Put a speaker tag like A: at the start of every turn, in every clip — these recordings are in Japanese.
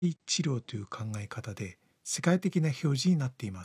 A: 治療という考え方で世界的な表示になっています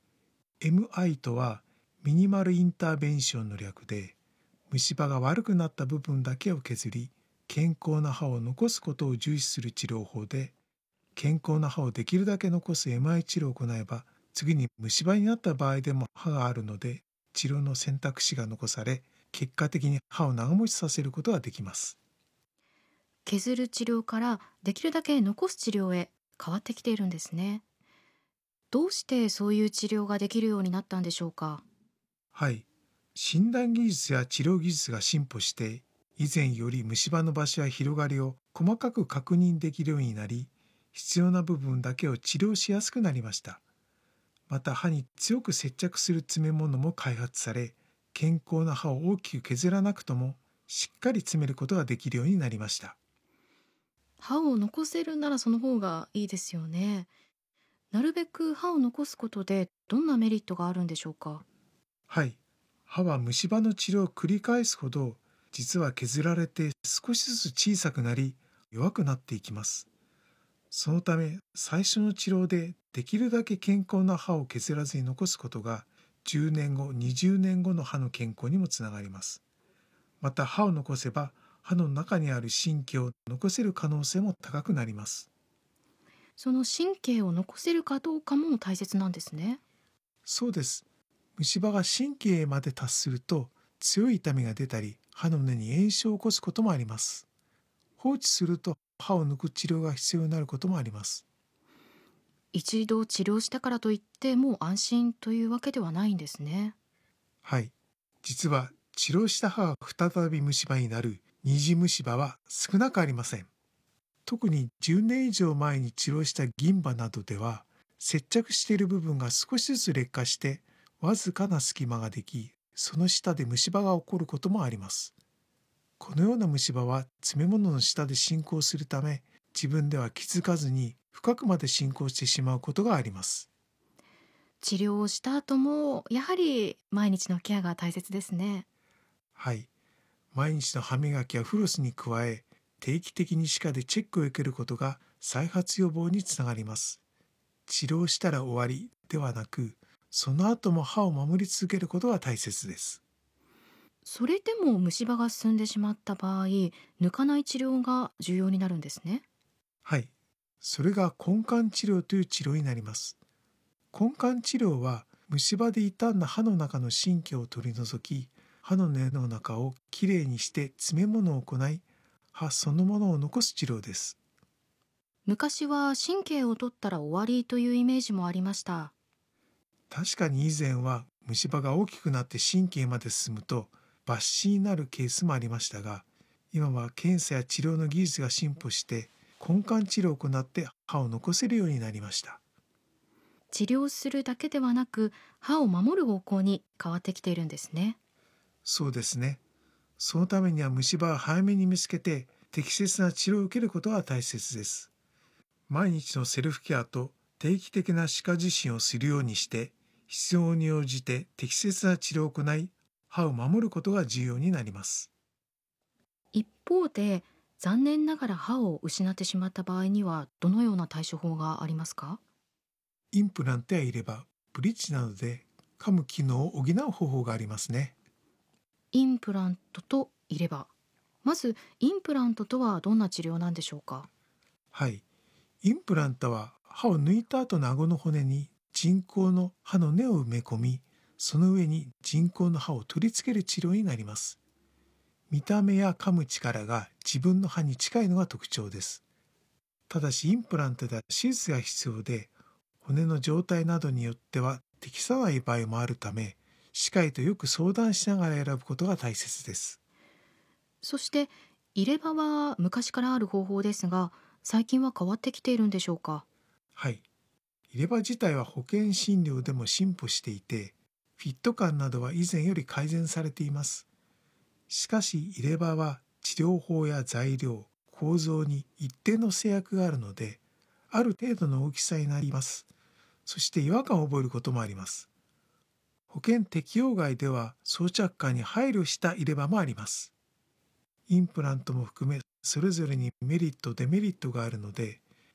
A: 。MI とはミニマルインターベンションの略で、虫歯が悪くなった部分だけを削り、健康な歯を残すことを重視する治療法で、健康な歯をできるだけ残す MI 治療を行えば、次に虫歯になった場合でも歯があるので、治療の選択肢が残され、結果的に歯を長持ちさせることができます。
B: 削る治療からできるだけ残す治療へ変わってきているんですね。どうしてそういう治療ができるようになったんでしょうか？
A: はい。診断技術や治療技術が進歩して、以前より虫歯の場所や広がりを細かく確認できるようになり、必要な部分だけを治療しやすくなりました。また歯に強く接着する詰め物も開発され、健康な歯を大きく削らなくともしっかり詰めることができるようになりました。
B: 歯を残せるならその方がいいですよね。なるべく歯を残すことでどんなメリットがあるんでしょうか？
A: はい。歯は虫歯の治療を繰り返すほど、実は削られて少しずつ小さくなり、弱くなっていきます。そのため、最初の治療でできるだけ健康な歯を削らずに残すことが、10年後、20年後の歯の健康にもつながります。また、歯を残せば、歯の中にある神経を残せる可能性も高くなります。
B: その神経を残せるかどうかも大切なんですね。
A: そうです。虫歯が神経へまで達すると、強い痛みが出たり、歯の根に炎症を起こすこともあります。放置すると、歯を抜く治療が必要になることもあります。
B: 一度治療したからといってもう安心というわけではないんですね。
A: はい。実は治療した歯が再び虫歯になる二次虫歯は少なくありません。特に10年以上前に治療した銀歯などでは、接着している部分が少しずつ劣化して、わずかな隙間ができ、その下で虫歯が起こることもあります。このような虫歯は詰め物の下で進行するため、自分では気づかずに深くまで進行してしまうことがあります。
B: 治療をした後もやはり毎日のケアが大切ですね。
A: はい。毎日の歯磨きやフロスに加え、定期的に歯科でチェックを受けることが再発予防につながります。治療したら終わりではなく、その後も歯を守り続けることが大切です。
B: それでも虫歯が進んでしまった場合、抜かない治療が重要になるんですね。
A: はい。それが根幹治療という治療になります。根幹治療は虫歯で傷んだ歯の中の神経を取り除き、歯の根の中をきれいにして詰め物を行い、歯そのものを残す治療です。
B: 昔は神経を取ったら終わりというイメージもありました。
A: 確かに以前は虫歯が大きくなって神経まで進むと抜歯になるケースもありましたが、今は検査や治療の技術が進歩して根幹治療を行って歯を残せるようになりました。
B: 治療するだけではなく、歯を守る方向に変わってきているんですね。
A: そうですね。そのためには虫歯を早めに見つけて適切な治療を受けることが大切です。毎日のセルフケアと定期的な歯科受診をするようにして、必要に応じて適切な治療を行い、歯を守ることが重要になります。
B: 一方で、残念ながら歯を失ってしまった場合にはどのような対処法がありますか？
A: インプラントや入れ歯、ブリッジなどで噛む機能を補う方法がありますね。
B: インプラントと入れ歯。まずインプラントとはどんな治療なんでしょうか？
A: はい。インプラントは歯を抜いた後の顎の骨に人工の歯の根を埋め込み、その上に人工の歯を取り付ける治療になります。見た目や噛む力が自分の歯に近いのが特徴です。ただしインプラントでは手術が必要で、骨の状態などによっては適さない場合もあるため、歯科医とよく相談しながら選ぶことが大切です。
B: そして入れ歯は昔からある方法ですが、最近は変わってきているんでしょうか？
A: はい。入れ歯自体は保険診療でも進歩していて、フィット感などは以前より改善されています。しかし入れ歯は治療法や材料、構造に一定の制約があるので、ある程度の大きさになります。そして違和感を覚えることもあります。保険適用外では装着感に配慮した入れ歯もあります。インプラントも含めそれぞれにメリット、デメリットがあるので、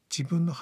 A: 自分の